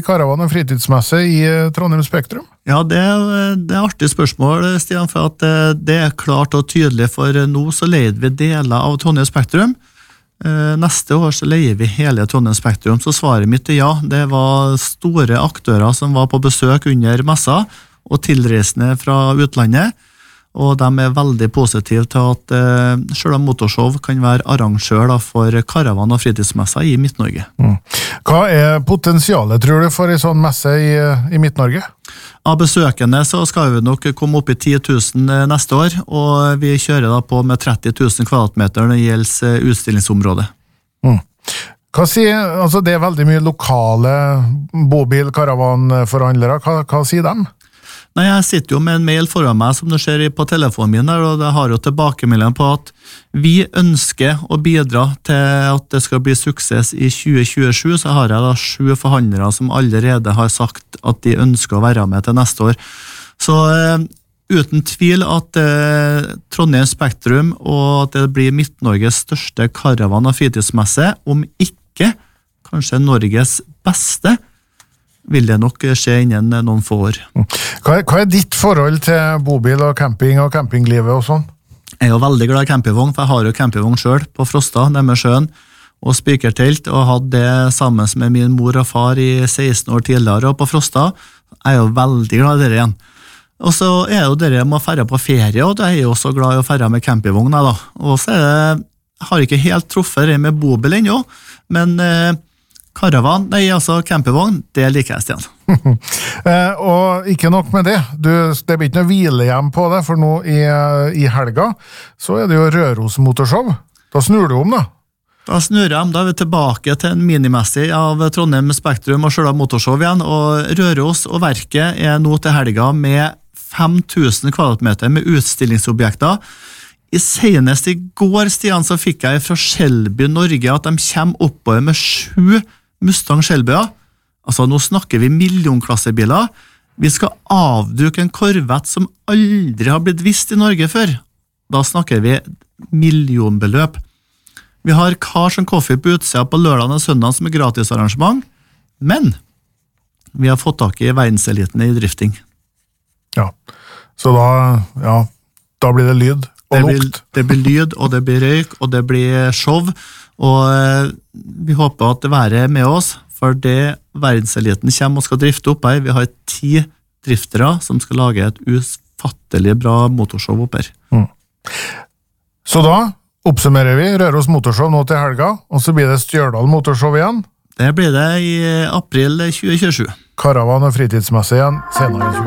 karavan- og fritidsmesse i Trondheim Spektrum? Ja, det er artig spørsmål, Stian, for at det er klart og tydelig, for nå så leide vi deler av Trondheim Spektrum. Neste år så leier vi hele Trondheim Spektrum, så svaret mitt er ja. Det var store aktører som var på besøk under messa, og tilreisende fra utlandet, og de er veldig positive til at selv om Motorshow kan være arrangør for karavan- og fritidsmesser i Midt-Norge. Hva er potensialet, tror du, for en sånn messe i Midt-Norge? Av besøkende så skal vi nok komme opp i 10 000 neste år, og vi kjører da på med 30 000 kvadratmeter når det gjelder utstillingsområdet. Hva sier, altså det er veldig mye lokale bobil-karavanforhandlere, hva sier de? Nei, jeg sitter jo med en mail foran meg som du ser på telefonen min der, og det har jo tilbakemelding på at vi ønsker å bidra til at det skal bli suksess i 2027, så har jeg da 7 forhandlere som allerede har sagt at de ønsker å være med til neste år. Så uten tvil at Trondheim Spektrum og at det blir Midt-Norges største karavan- og fritidsmesse, om ikke kanskje Norges beste, vil det nok skje innen noen få år. Hva er ditt forhold til bobil og camping og campinglivet og sånn? Jeg er jo veldig glad i campingvogn, for jeg har jo campingvogn selv på Frosta, nede med sjøen, og spikertelt, og hadde det sammen med min mor og far i 16 år tidligere, og på Frosta jeg er jo veldig glad i dere igjen. Og så er jo dere med å fære på ferie, og jeg er jo også glad i å fære med campingvogn da. Og så har jeg ikke helt truffet det med bobil ennå, men karavan, campingvogn, det liker jeg, Stian. Og ikke nok med det, det blir ikke noe hvilehjem på det, for nå i helga så er det jo Røros Motorshow. Da snur du om da. Da snur jeg om, da er vi tilbake til en minimessig av Trondheim Spektrum og selv Motorshow igjen, og Røros og Verket er nå til helga med 5000 kvadratmeter med utstillingsobjekter. Senest i går, Stian, så fikk jeg fra Shelby Norge at de kommer oppover med 7 Mustang Shelbyer. Altså, nå snakker vi millionklassebiler. Vi skal avduke en Corvette som aldri har blitt vist i Norge før. Da snakker vi millionbeløp. Vi har Cars and Coffee på utsida på lørdag og søndag som er gratisarrangement, men vi har fått tak i verdenseliten i drifting. Ja, så da blir det lyd og lukt. Det blir lyd, og det blir røyk, og det blir show, og vi håper at det være med oss, for det verdenseliten kommer og skal drifte opp her. Vi har 10 driftere som skal lage et ufattelig bra motorshow opp her. Så da oppsummerer vi Røros Motorshow nå til helga, og så blir det Stjørdal Motorshow igjen. Det blir det i april 2027. Karavan- og fritidsmesse igjen senere i 2027.